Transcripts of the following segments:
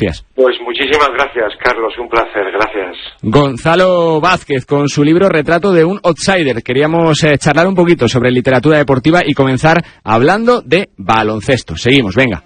gracias. Pues muchísimas gracias, Carlos, un placer, gracias. Gonzalo Vázquez, con su libro Retrato de un Outsider. Queríamos charlar un poquito sobre literatura deportiva y comenzar hablando de baloncesto. Seguimos, venga.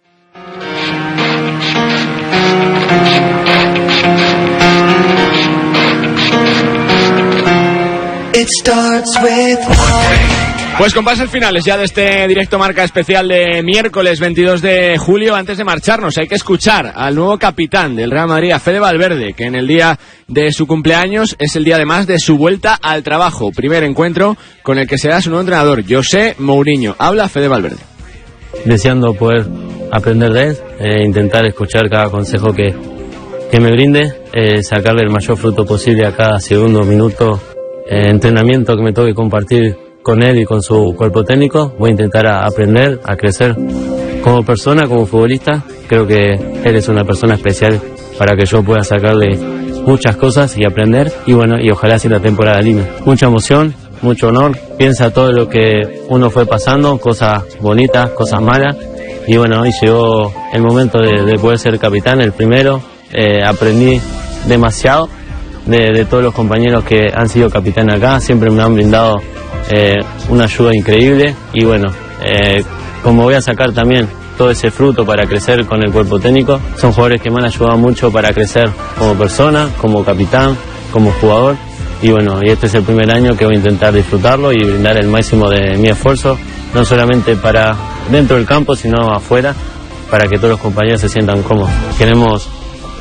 Pues con pases finales ya de este directo marca especial de miércoles 22 de julio, antes de marcharnos hay que escuchar al nuevo capitán del Real Madrid, a Fede Valverde, que en el día de su cumpleaños es el día además de su vuelta al trabajo. Primer encuentro con el que será su nuevo entrenador, José Mourinho. Habla Fede Valverde. Deseando poder aprender de él, intentar escuchar cada consejo que me brinde, sacarle el mayor fruto posible a cada segundo, minuto, entrenamiento que me toque compartir con él y con su cuerpo técnico. Voy a intentar aprender, a crecer como persona, como futbolista. Creo que él es una persona especial para que yo pueda sacarle muchas cosas y aprender, y bueno, y ojalá sea la temporada linda. Mucha emoción, mucho honor, piensa todo lo que uno fue pasando, cosas bonitas, cosas malas, y bueno, hoy llegó el momento de poder ser capitán, el primero. Aprendí demasiado de todos los compañeros que han sido capitán acá, siempre me han brindado una ayuda increíble, y bueno, como voy a sacar también todo ese fruto para crecer con el cuerpo técnico, son jugadores que me han ayudado mucho para crecer como persona, como capitán, como jugador, y bueno, y este es el primer año que voy a intentar disfrutarlo y brindar el máximo de mi esfuerzo, no solamente para dentro del campo, sino afuera, para que todos los compañeros se sientan cómodos. Queremos,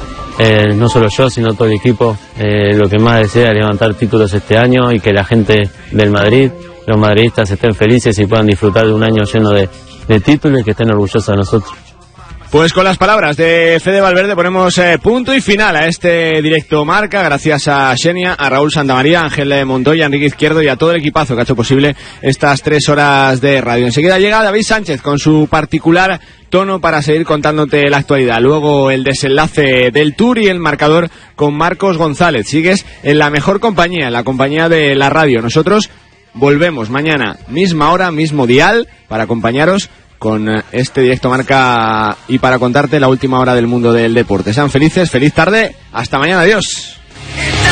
no solo yo, sino todo el equipo, lo que más desea es levantar títulos este año y que la gente del Madrid, los madridistas, estén felices y puedan disfrutar de un año lleno de títulos y que estén orgullosos de nosotros. Pues con las palabras de Fede Valverde ponemos punto y final a este directo marca, gracias a Xenia, a Raúl Santamaría, a Ángel Montoya, a Enrique Izquierdo y a todo el equipazo que ha hecho posible estas 3 horas de radio. Enseguida llega David Sánchez con su particular tono para seguir contándote la actualidad. Luego el desenlace del Tour y el marcador con Marcos González. Sigues en la mejor compañía, en la compañía de la radio. Nosotros volvemos mañana, misma hora, mismo dial, para acompañaros con este directo marca y para contarte la última hora del mundo del deporte. Sean felices, feliz tarde, hasta mañana, adiós.